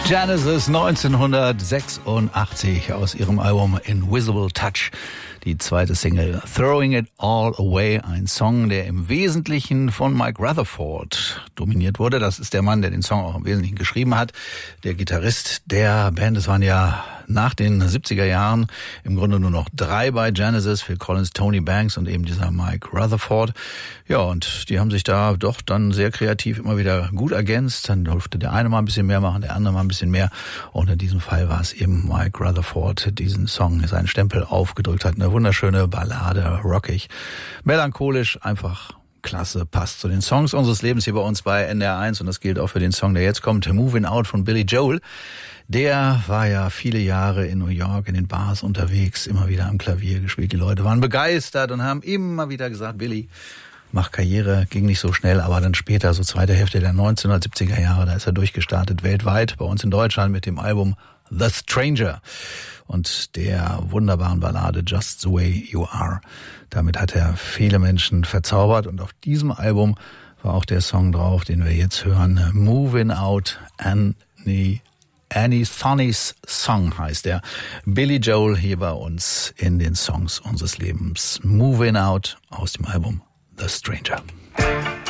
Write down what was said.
Genesis 1986 aus ihrem Album Invisible Touch. Die zweite Single Throwing It All Away, ein Song, der im Wesentlichen von Mike Rutherford dominiert wurde. Das ist der Mann, der den Song auch im Wesentlichen geschrieben hat. Der Gitarrist der Band. Es waren ja nach den 70er Jahren im Grunde nur noch 3 bei Genesis, Phil Collins, Tony Banks und eben dieser Mike Rutherford. Ja, und die haben sich da doch dann sehr kreativ immer wieder gut ergänzt. Dann durfte der eine mal ein bisschen mehr machen, der andere mal ein bisschen mehr. Und in diesem Fall war es eben Mike Rutherford, diesen Song, seinen Stempel aufgedrückt hat. Eine wunderschöne Ballade, rockig, melancholisch, einfach klasse, passt zu den Songs unseres Lebens hier bei uns bei NDR1. Und das gilt auch für den Song, der jetzt kommt, Moving Out von Billy Joel. Der war ja viele Jahre in New York in den Bars unterwegs, immer wieder am Klavier gespielt. Die Leute waren begeistert und haben immer wieder gesagt, Billy, mach Karriere, ging nicht so schnell, aber dann später, so zweite Hälfte der 1970er Jahre, da ist er durchgestartet weltweit, bei uns in Deutschland mit dem Album The Stranger und der wunderbaren Ballade Just the Way You Are. Damit hat er viele Menschen verzaubert und auf diesem Album war auch der Song drauf, den wir jetzt hören, Moving Out, Annie Thoney's Song heißt er. Billy Joel hier bei uns in den Songs unseres Lebens. Moving Out aus dem Album The Stranger.